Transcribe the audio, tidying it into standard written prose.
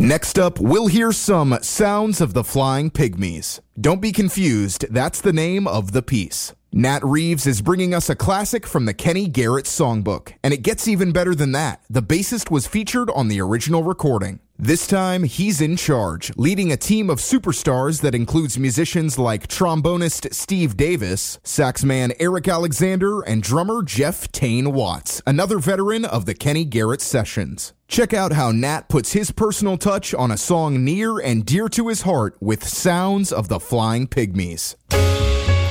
Next up, we'll hear some Sounds of the Flying Pygmies. Don't be confused, that's the name of the piece. Nat Reeves is bringing us a classic from the Kenny Garrett songbook, and it gets even better than that. The bassist was featured on the original recording. This time, he's in charge, leading a team of superstars that includes musicians like trombonist Steve Davis, saxman Eric Alexander, and drummer Jeff Tane Watts, another veteran of the Kenny Garrett sessions. Check out how Nat puts his personal touch on a song near and dear to his heart with Sounds of the Flying Pygmies.